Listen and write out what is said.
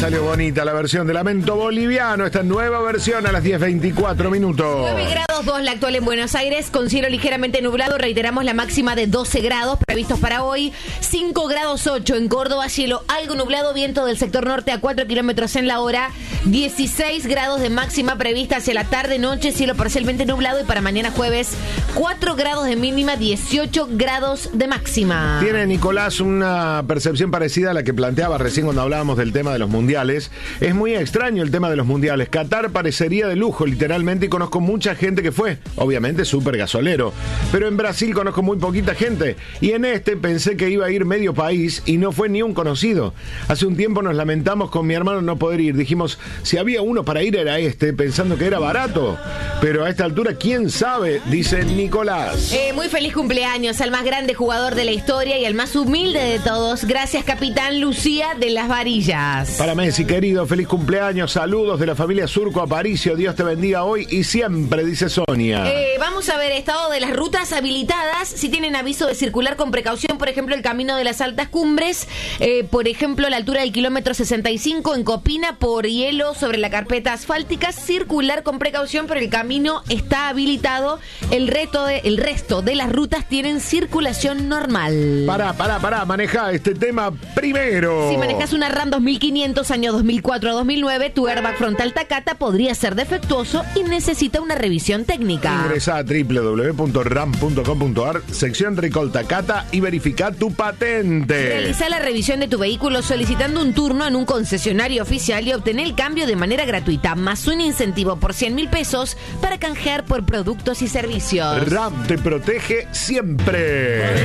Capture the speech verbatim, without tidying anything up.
salió bonita la versión de Lamento Boliviano, esta nueva versión a las diez veinticuatro minutos. nueve grados dos la actual en Buenos Aires, con cielo ligeramente nublado. Reiteramos la máxima de doce grados previstos para hoy. cinco grados ocho en Córdoba, cielo algo nublado, viento del sector norte a cuatro kilómetros en la hora. dieciséis grados de máxima prevista hacia la tarde, noche, cielo parcialmente nublado. Y para mañana jueves, cuatro grados de mínima, dieciocho grados de máxima. Tiene Nicolás una percepción parecida a la que planteaba recién cuando hablábamos del tema de los mundiales. Es muy extraño el tema de los mundiales. Qatar parecería de lujo, literalmente, y conozco mucha gente que fue, obviamente súper gasolero. Pero en Brasil conozco muy poquita gente. Y en este pensé que iba a ir medio país y no fue ni un conocido. Hace un tiempo nos lamentamos con mi hermano no poder ir. Dijimos, si había uno para ir era este, pensando que era barato. Pero a esta altura, ¿quién sabe? Dice Nicolás. Eh, muy feliz cumpleaños al más grande jugador de la historia y al más humilde de todos. Gracias, capitán Lucía de las Varillas. Para Messi, querido, feliz cumpleaños. Saludos de la familia Surco Aparicio. Dios te bendiga hoy y siempre, dice Sonia. Eh, vamos a ver estado de las rutas habilitadas. Si tienen aviso de circular con precaución, por ejemplo, el camino de las altas cumbres, eh, por ejemplo, a la altura del kilómetro sesenta y cinco en Copina, por hielo sobre la carpeta asfáltica. Circular con precaución, pero el camino está habilitado. El resto de, el resto de las rutas tienen circulación normal. Pará, pará, pará, maneja este tema primero. Si manejas una RAM dos mil quinientos, año dos mil cuatro a dos mil nueve, tu airbag frontal Takata podría ser defectuoso y necesita una revisión técnica. Ingresa a doble u doble u doble u punto ram punto com punto a r, sección Recall Takata, y verifica tu patente. Realiza la revisión de tu vehículo solicitando un turno en un concesionario oficial y obtener el cambio de manera gratuita, más un incentivo por cien mil pesos para canjear por productos y servicios. RAM te protege siempre.